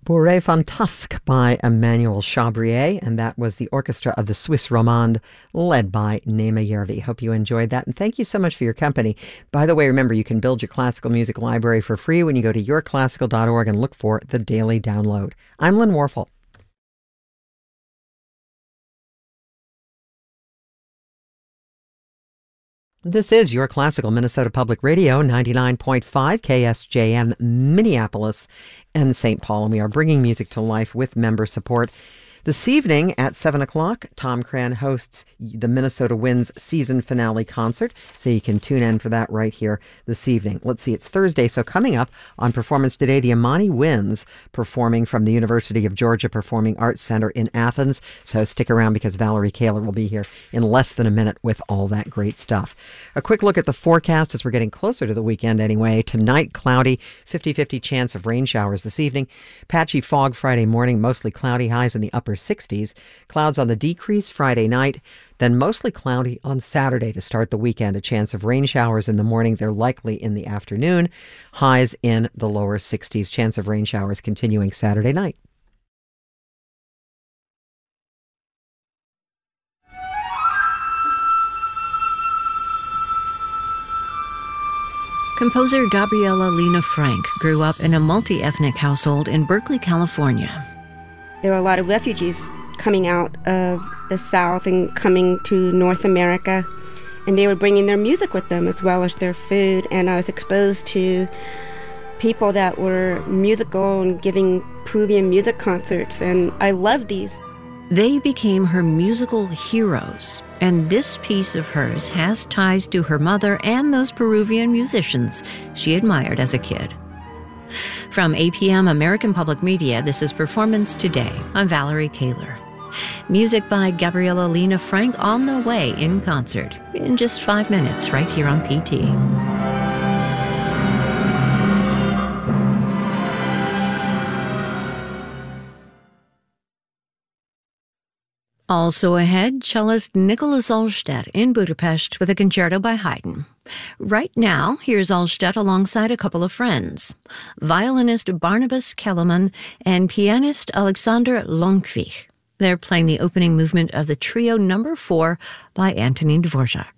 Bourrée Fantasque by Emmanuel Chabrier, and that was the orchestra of the Swiss Romande, led by Nema Järvi. Hope you enjoyed that, and thank you so much for your company. By the way, remember, you can build your classical music library for free when you go to yourclassical.org and look for the daily download. I'm Lynn Warfel. This is Your Classical Minnesota Public Radio, 99.5 KSJM, Minneapolis and St. Paul. And we are bringing music to life with member support. This evening at 7 o'clock, Tom Cran hosts the Minnesota Winds season finale concert, so you can tune in for that right here this evening. Let's see, it's Thursday, so coming up on Performance Today, the Amani Winds performing from the University of Georgia Performing Arts Center in Athens. So stick around because Valerie Kaler will be here in less than a minute with all that great stuff. A quick look at the forecast as we're getting closer to the weekend anyway. Tonight, cloudy, 50-50 chance of rain showers this evening. Patchy fog Friday morning, mostly cloudy, highs in the upper 60s. Clouds on the decrease Friday night, then mostly cloudy on Saturday to start the weekend. A chance of rain showers in the morning. They're likely in the afternoon. Highs in the lower 60s. Chance of rain showers continuing Saturday night. Composer Gabriela Lena Frank grew up in a multi-ethnic household in Berkeley, California. There were a lot of refugees coming out of the South and coming to North America, and they were bringing their music with them as well as their food. And I was exposed to people that were musical and giving Peruvian music concerts, and I loved these. They became her musical heroes, and this piece of hers has ties to her mother and those Peruvian musicians she admired as a kid. From APM American Public Media, this is Performance Today. I'm Valerie Kaler. Music by Gabriela Lena Frank on the way in concert in just 5 minutes right here on PT. Also ahead, cellist Nicholas Alstedt in Budapest with a concerto by Haydn. Right now, here's Alstedt alongside a couple of friends, violinist Barnabas Kellerman and pianist Alexander Longvig. They're playing the opening movement of the Trio No. 4 by Antonin Dvorak.